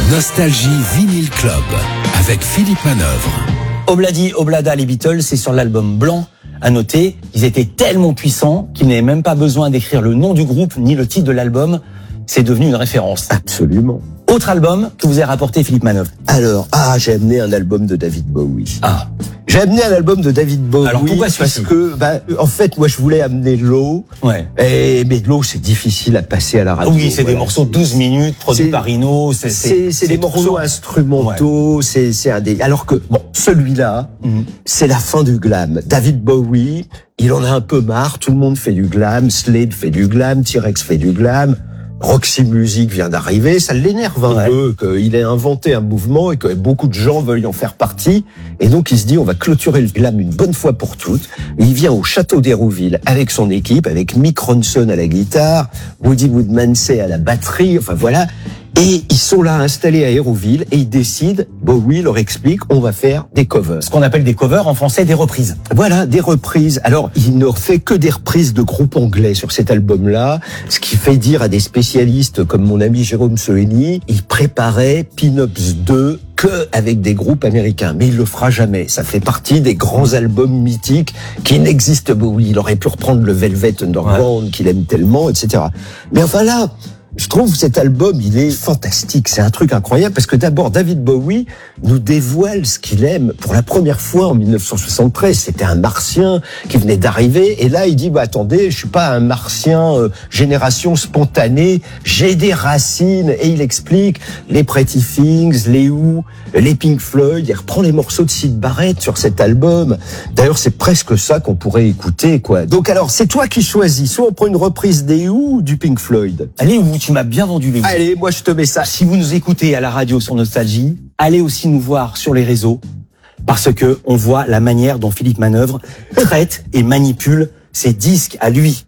Nostalgie Vinyl Club avec Philippe Manœuvre. Obladi Oblada, les Beatles, c'est sur l'album Blanc. À noter, ils étaient tellement puissants qu'ils n'avaient même pas besoin d'écrire le nom du groupe ni le titre de l'album. C'est devenu une référence. Absolument. Autre album que vous avez rapporté, Philippe Manœuvre. Alors, j'ai amené un album de David Bowie. J'ai amené un album de David Bowie. Alors pourquoi celui-ci ? Parce que, en fait, moi, je voulais amener Low. Ouais. Mais Low, c'est difficile à passer à la radio. Oui, c'est des morceaux de 12 minutes, produits par Rhino. C'est des morceaux instrumentaux. Ouais. C'est un des. Alors que, celui-là, c'est la fin du glam. David Bowie, il en a un peu marre. Tout le monde fait du glam. Slade fait du glam. T-Rex fait du glam. Roxy Music vient d'arriver, ça l'énerve un peu qu'il ait inventé un mouvement et que beaucoup de gens veuillent en faire partie. Et donc il se dit, on va clôturer le glam une bonne fois pour toutes. Et il vient au château d'Hérouville avec son équipe, avec Mick Ronson à la guitare, Woody Woodmansey à la batterie, enfin voilà. Et ils sont là installés à Hérouville et ils décident, Bowie leur explique, on va faire des covers. Ce qu'on appelle des covers en français, des reprises. Voilà, des reprises. Alors, il ne fait que des reprises de groupes anglais sur cet album-là, ce qui fait dire à des spécialistes comme mon ami Jérôme Soeni, il préparait Pin-Ups 2 que avec des groupes américains. Mais il le fera jamais. Ça fait partie des grands albums mythiques qui n'existent pas. Bowie. Il aurait pu reprendre le Velvet Underground qu'il aime tellement, etc. Mais enfin là, je trouve cet album, il est fantastique. C'est un truc incroyable parce que d'abord, David Bowie nous dévoile ce qu'il aime. Pour la première fois en 1973, c'était un martien qui venait d'arriver. Et là, il dit, attendez, je suis pas un martien génération spontanée. J'ai des racines. Et il explique les Pretty Things, les Who, les Pink Floyd. Il reprend les morceaux de Syd Barrett sur cet album. D'ailleurs, c'est presque ça qu'on pourrait écouter, quoi. Donc alors, c'est toi qui choisis. Soit on prend une reprise des Who ou du Pink Floyd. Allez, où tu m'as bien vendu les Who. Allez, moi je te mets ça. Si vous nous écoutez à la radio sur Nostalgie, allez aussi nous voir sur les réseaux, parce que on voit la manière dont Philippe Manœuvre traite et manipule ses disques à lui.